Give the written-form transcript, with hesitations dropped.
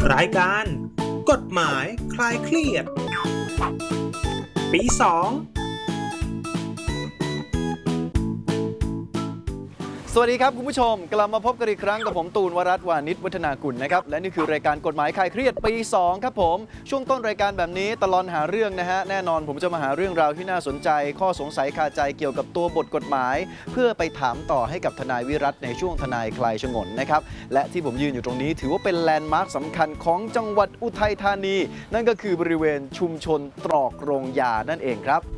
รายการกฎหมายคลายเครียดปี2 สวัสดีครับคุณผู้ชมกลับมาพบกันอีกครั้งกับผมตูนวรัตน์วานิชวัฒนากุลนะครับและนี่คือรายการกฎหมายคลายเครียดปี2ครับผมช่วงต้นรายการแบบนี้ตลอดหาเรื่องนะฮะแน่นอนผมจะมาหาเรื่องราวที่น่าสนใจข้อสงสัยคาใจเกี่ยวกับตัวบทกฎหมายเพื่อไปถามต่อให้กับทนายวิรัตในช่วงทนายคลายฉงนนะครับและที่ผมยืนอยู่ตรงนี้ถือว่าเป็นแลนด์มาร์คสำคัญของจังหวัดอุทัยธานีนั่นก็คือบริเวณชุมชนตรอกโรงยานั่นเองครับ